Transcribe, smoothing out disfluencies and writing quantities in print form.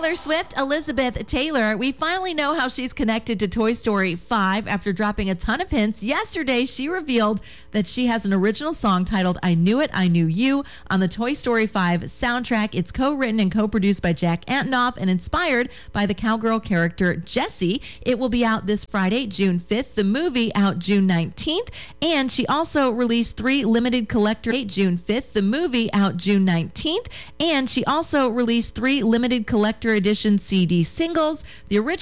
Taylor Swift, Elizabeth Taylor. We finally know how she's connected to Toy Story 5 after dropping a ton of hints. Yesterday, she revealed that she has an original song titled I Knew It, I Knew You on the Toy Story 5 soundtrack. It's co-written and co-produced by Jack Antonoff and inspired by the cowgirl character Jessie. It will be out this Friday, June 5th. The movie out June 19th. And she also released 3 limited collector June 5th. The movie out June 19th. And she also released 3 limited collector edition CD singles. The original